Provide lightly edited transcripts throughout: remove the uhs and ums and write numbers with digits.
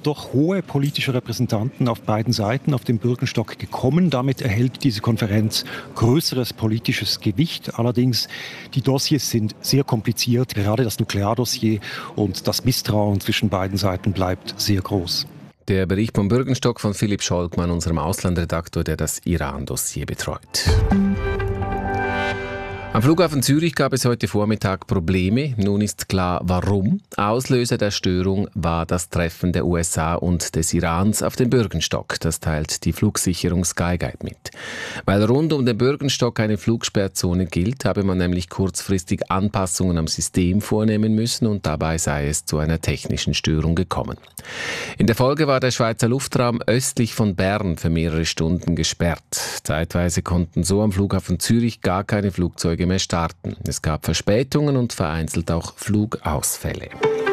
sind doch hohe politische Repräsentanten auf beiden Seiten auf den Bürgenstock gekommen. Damit erhält diese Konferenz größeres politisches Gewicht. Allerdings, die Dossiers sind sehr kompliziert, gerade das Nukleardossier, und das Misstrauen zwischen beiden Seiten bleibt sehr groß. Der Bericht vom Bürgenstock von Philipp Scholkmann, unserem Auslandredaktor, der das Iran-Dossier betreut. Am Flughafen Zürich gab es heute Vormittag Probleme. Nun ist klar, warum. Auslöser der Störung war das Treffen der USA und des Irans auf dem Bürgenstock. Das teilt die Flugsicherung Skyguide mit. Weil rund um den Bürgenstock eine Flugsperrzone gilt, habe man nämlich kurzfristig Anpassungen am System vornehmen müssen und dabei sei es zu einer technischen Störung gekommen. In der Folge war der Schweizer Luftraum östlich von Bern für mehrere Stunden gesperrt. Zeitweise konnten so am Flughafen Zürich gar keine Flugzeuge mehr starten. Es gab Verspätungen und vereinzelt auch Flugausfälle.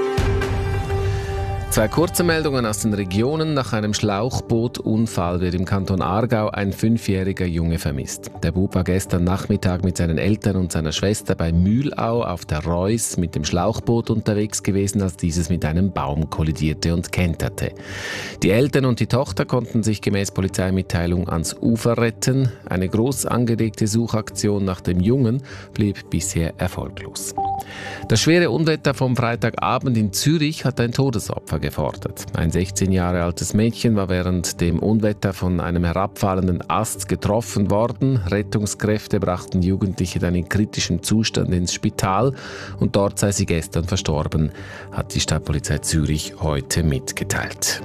Zwei kurze Meldungen aus den Regionen. Nach einem Schlauchbootunfall wird im Kanton Aargau ein 5-jähriger Junge vermisst. Der Bub war gestern Nachmittag mit seinen Eltern und seiner Schwester bei Mühlau auf der Reuss mit dem Schlauchboot unterwegs gewesen, als dieses mit einem Baum kollidierte und kenterte. Die Eltern und die Tochter konnten sich gemäß Polizeimitteilung ans Ufer retten. Eine groß angelegte Suchaktion nach dem Jungen blieb bisher erfolglos. Das schwere Unwetter vom Freitagabend in Zürich hat ein Todesopfer gefordert. Ein 16 Jahre altes Mädchen war während dem Unwetter von einem herabfallenden Ast getroffen worden. Rettungskräfte brachten Jugendliche dann in kritischem Zustand ins Spital und dort sei sie gestern verstorben, hat die Stadtpolizei Zürich heute mitgeteilt.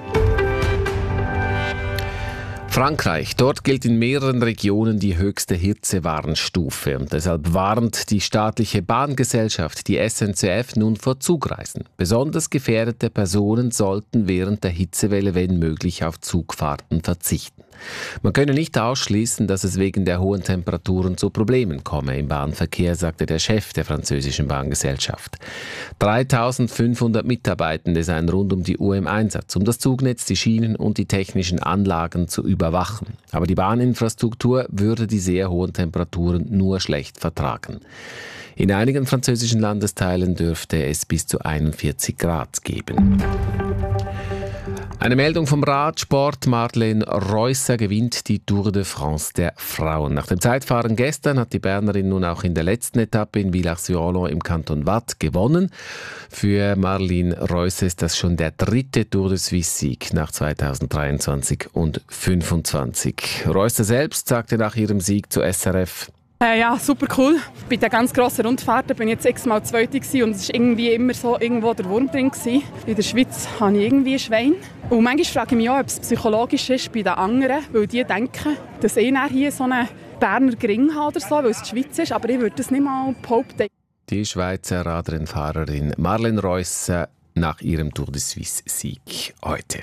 Frankreich. Dort gilt in mehreren Regionen die höchste Hitzewarnstufe. Und deshalb warnt die staatliche Bahngesellschaft, die SNCF, nun vor Zugreisen. Besonders gefährdete Personen sollten während der Hitzewelle, wenn möglich, auf Zugfahrten verzichten. Man könne nicht ausschließen, dass es wegen der hohen Temperaturen zu Problemen komme im Bahnverkehr, sagte der Chef der französischen Bahngesellschaft. 3.500 Mitarbeitende seien rund um die Uhr im Einsatz, um das Zugnetz, die Schienen und die technischen Anlagen zu überwachen. Aber die Bahninfrastruktur würde die sehr hohen Temperaturen nur schlecht vertragen. In einigen französischen Landesteilen dürfte es bis zu 41 Grad geben. Eine Meldung vom Radsport. Marlene Reusser gewinnt die Tour de France der Frauen. Nach dem Zeitfahren gestern hat die Bernerin nun auch in der letzten Etappe in Villars-sur-Orlon im Kanton Waadt gewonnen. Für Marlene Reusser ist das schon der 3. Tour de Suisse-Sieg nach 2023 und 2025. Reusser selbst sagte nach ihrem Sieg zu SRF: Ja, super cool. Bei den ganz grossen Rundfahrten bin ich jetzt 6-mal Zweite und es war irgendwie immer so irgendwo der Wurm drin gewesen. In der Schweiz habe ich irgendwie ein Schwein. Und manchmal frage ich mich auch, ob es psychologisch ist bei den anderen, weil die denken, dass ich hier so einen Berner Gring habe oder so, weil es die Schweiz ist, aber ich würde das nicht mal behaupten. Die Schweizer Radrennfahrerin Marlene Reusser nach ihrem Tour de Suisse-Sieg heute.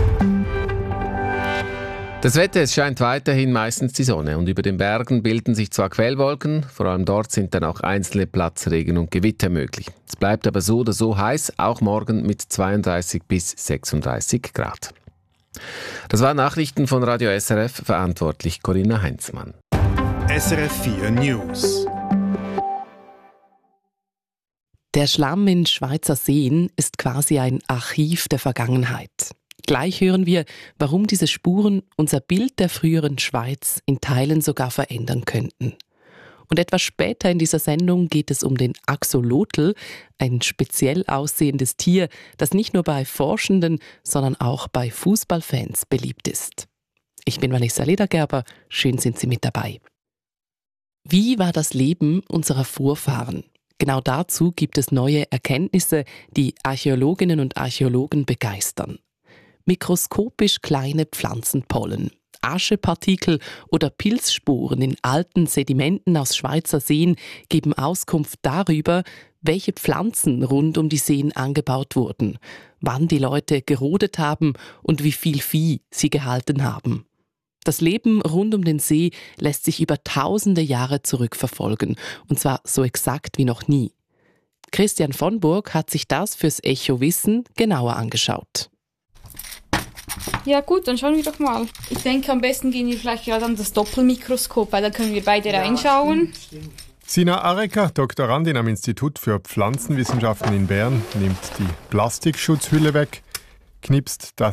Das Wetter, es scheint weiterhin meistens die Sonne und über den Bergen bilden sich zwar Quellwolken, vor allem dort sind dann auch einzelne Platzregen und Gewitter möglich. Es bleibt aber so oder so heiß, auch morgen mit 32 bis 36 Grad. Das waren Nachrichten von Radio SRF, verantwortlich Corinna Heinzmann. SRF 4 News. Der Schlamm in Schweizer Seen ist quasi ein Archiv der Vergangenheit. Gleich hören wir, warum diese Spuren unser Bild der früheren Schweiz in Teilen sogar verändern könnten. Und etwas später in dieser Sendung geht es um den Axolotl, ein speziell aussehendes Tier, das nicht nur bei Forschenden, sondern auch bei Fußballfans beliebt ist. Ich bin Vanessa Ledergerber, schön sind Sie mit dabei. Wie war das Leben unserer Vorfahren? Genau dazu gibt es neue Erkenntnisse, die Archäologinnen und Archäologen begeistern. Mikroskopisch kleine Pflanzenpollen, Aschepartikel oder Pilzspuren in alten Sedimenten aus Schweizer Seen geben Auskunft darüber, welche Pflanzen rund um die Seen angebaut wurden, wann die Leute gerodet haben und wie viel Vieh sie gehalten haben. Das Leben rund um den See lässt sich über tausende Jahre zurückverfolgen, und zwar so exakt wie noch nie. Christian von Burg hat sich das fürs Echo Wissen genauer angeschaut. Ja gut, dann schauen wir doch mal. Ich denke, am besten gehen wir vielleicht gerade an das Doppelmikroskop, weil dann können wir beide reinschauen. Sina Areka, Doktorandin am Institut für Pflanzenwissenschaften in Bern, nimmt die Plastikschutzhülle weg, knipst das